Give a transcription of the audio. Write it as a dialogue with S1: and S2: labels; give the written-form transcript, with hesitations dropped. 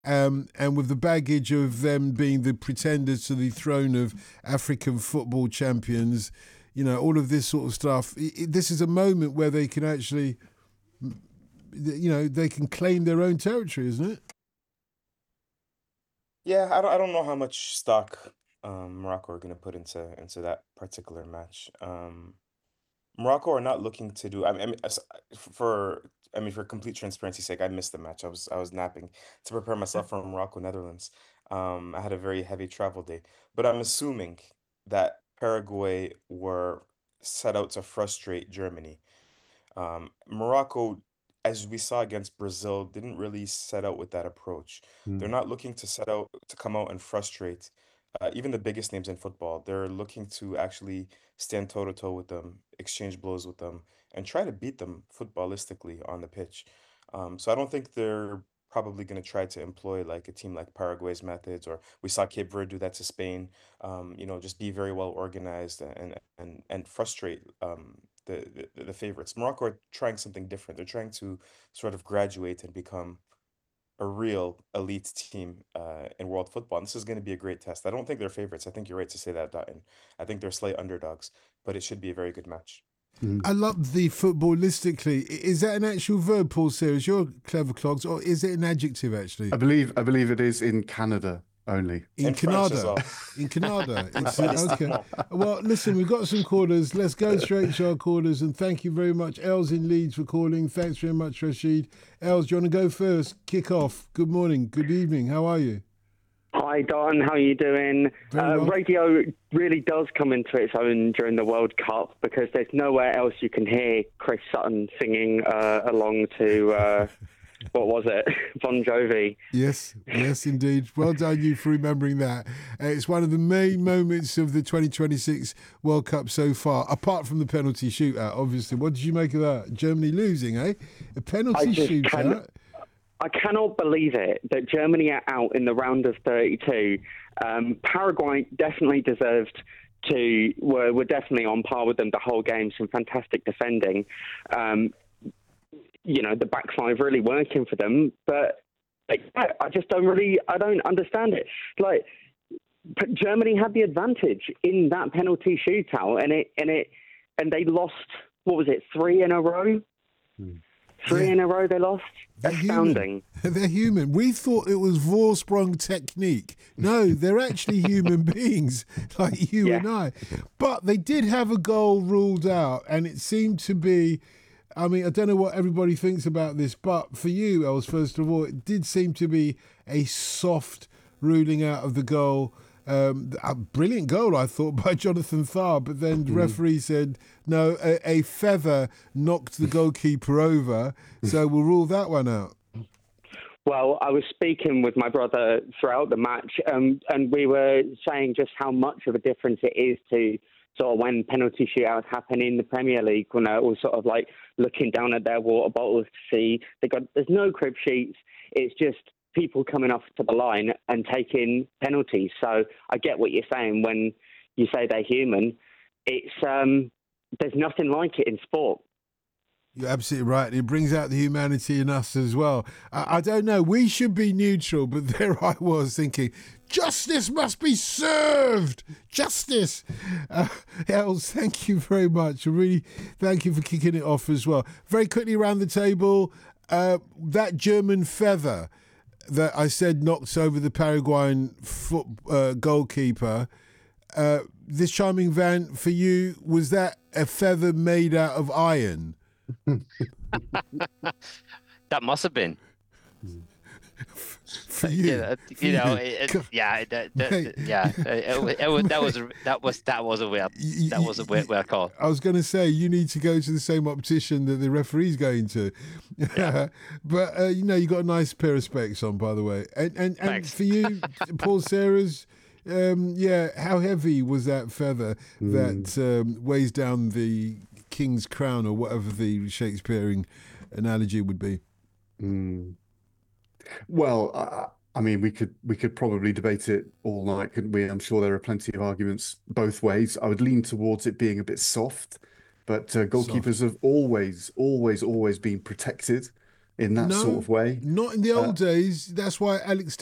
S1: and with the baggage of them being the pretenders to the throne of African football champions, all of this sort of stuff. This is a moment where they can actually, they can claim their own territory, isn't it?
S2: Yeah, I don't know how much stock Morocco are going to put into that particular match. Morocco are not looking to do. For complete transparency's sake, I missed the match. I was napping to prepare myself for Morocco Netherlands. I had a very heavy travel day, but I'm assuming that Paraguay were set out to frustrate Germany. Morocco, as we saw against Brazil, didn't really set out with that approach. They're
S3: Mm.
S2: not looking to set out to come out and frustrate even the biggest names in football. They're looking to actually stand toe to toe with them, exchange blows with them, and try to beat them footballistically on the pitch. So I don't think they're probably going to try to employ like a team like Paraguay's methods, or we saw Cape Verde do that to Spain. Just be very well organized and frustrate the favorites. Morocco are trying something different. They're trying to sort of graduate and become a real elite team in world football. And this is going to be a great test. I don't think they're favorites. I think you're right to say that, Dutton. I think they're slight underdogs, but it should be a very good match.
S1: I love the footballistically. Is that an actual verb, Paul Sears? You're clever clogs, or is it an adjective actually?
S3: I believe it is in Canada only.
S1: In
S2: French as
S1: Canada.
S2: well.
S1: In Canada. It's, okay.
S2: Balistiquement.
S1: Well, listen, we've got some callers. Let's go straight to our callers. And thank you very much, Els in Leeds, for calling. Thanks very much, Rashid. Els, do you want to go first? Kick off. Good morning. Good evening. How are you?
S4: Hi, Don. How are you doing?
S1: Very well.
S4: Radio really does come into its own during the World Cup because there's nowhere else you can hear Chris Sutton singing along to, what was it, Bon Jovi.
S1: Yes, indeed. Well done you for remembering that. It's one of the main moments of the 2026 World Cup so far, apart from the penalty shootout, obviously. What did you make of that? Germany losing, eh? A penalty shootout?
S4: I cannot believe it that Germany are out in the round of 32. Paraguay definitely deserved to, were definitely on par with them the whole game, some fantastic defending. The back five really working for them, but I don't understand it. Like, Germany had the advantage in that penalty shootout, and they lost, what was it, 3 in a row? Three in a row they lost. Astounding.
S1: They're human. We thought it was Vorsprung technique. No, they're actually human beings like you and I. But they did have a goal ruled out, and it seemed to be, I mean, I don't know what everybody thinks about this, but for you, Els, first of all, it did seem to be a soft ruling out of the goal. A brilliant goal, I thought, by Jonathan Tah, but then the referee said, no, a feather knocked the goalkeeper over, so we'll rule that one out.
S4: Well, I was speaking with my brother throughout the match, and we were saying just how much of a difference it is to sort of when penalty shootouts happen in the Premier League, when they're all sort of like looking down at their water bottles to see, there's no crib sheets, it's just people coming off to the line and taking penalties. So I get what you're saying when you say they're human. It's there's nothing like it in sport.
S1: You're absolutely right. It brings out the humanity in us as well. I don't know. We should be neutral, but there I was thinking, justice must be served. Justice. Els, thank you very much. Really, thank you for kicking it off as well. Very quickly around the table, that German feather that I said knocks over the Paraguayan goalkeeper. This charming Van, for you, was that a feather made out of iron?
S5: That must have been.
S1: For you,
S5: that was a weird call.
S1: I was going to say you need to go to the same optician that the referee's going to, but you got a nice pair of specs on, by the way. And for you, Paul Serres, how heavy was that feather that weighs down the king's crown, or whatever the Shakespearean analogy would be?
S3: Well, I mean, we could probably debate it all night, couldn't we? I'm sure there are plenty of arguments both ways. I would lean towards it being a bit soft, but goalkeepers have always been protected in that
S1: No,
S3: sort of way.
S1: not in the old days. That's why Alex